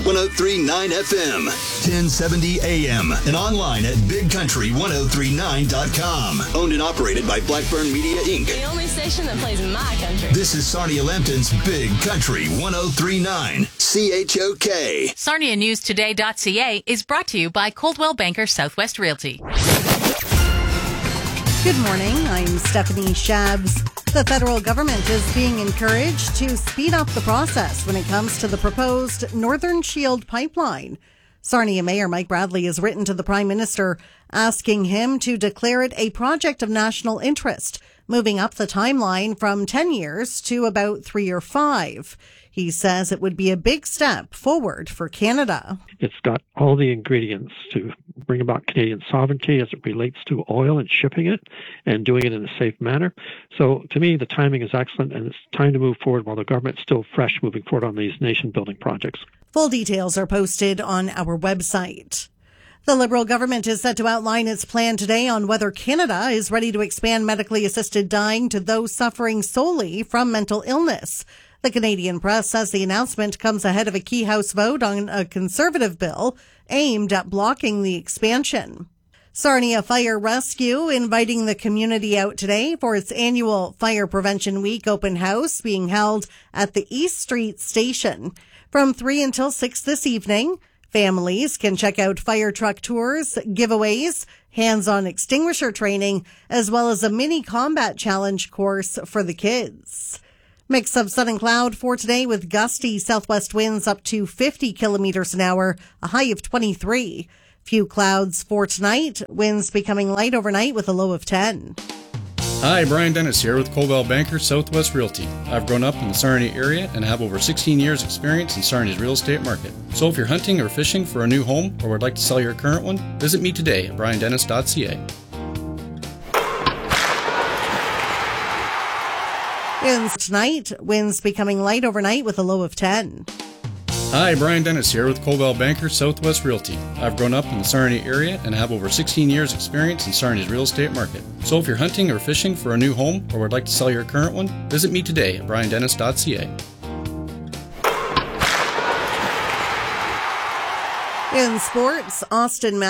103.9 FM, 1070 AM, and online at bigcountry1039.com. Owned and operated by Blackburn Media, Inc. The only station that plays my country. This is Sarnia Lambton's Big Country 103.9 CHOK. SarniaNewsToday.ca is brought to you by Coldwell Banker Southwest Realty. Good morning, I'm Stephanie Shabs. The federal government is being encouraged to speed up the process when it comes to the proposed Northern Shield pipeline. Sarnia Mayor Mike Bradley has written to the Prime Minister asking him to declare it a project of national interest, moving up the timeline from 10 years to about 3 or 5. He says it would be a big step forward for Canada. It's got all the ingredients to bring about Canadian sovereignty as it relates to oil and shipping it and doing it in a safe manner. So to me, the timing is excellent, and it's time to move forward while the government's still fresh moving forward on these nation-building projects. Full details are posted on our website. The Liberal government is set to outline its plan today on whether Canada is ready to expand medically assisted dying to those suffering solely from mental illness. The Canadian Press says the announcement comes ahead of a key House vote on a Conservative bill aimed at blocking the expansion. Sarnia Fire Rescue inviting the community out today for its annual Fire Prevention Week open house being held at the East Street Station. From 3 until 6 this evening, families can check out fire truck tours, giveaways, hands-on extinguisher training, as well as a mini combat challenge course for the kids. Mix of sun and cloud for today with gusty southwest winds up to 50 kilometers an hour, a high of 23. Few clouds for tonight, winds becoming light overnight with a low of 10. Hi, Brian Dennis here with Coldwell Banker Southwest Realty. I've grown up in the Sarnia area and have over 16 years experience in Sarnia's real estate market. So if you're hunting or fishing for a new home or would like to sell your current one, visit me today at briandennis.ca. Winds tonight, winds becoming light overnight with a low of 10. Hi, Brian Dennis here with Coldwell Banker Southwest Realty. I've grown up in the Sarnia area and have over 16 years experience in Sarnia's real estate market. So if you're hunting or fishing for a new home or would like to sell your current one, visit me today at briandennis.ca. In sports, Austin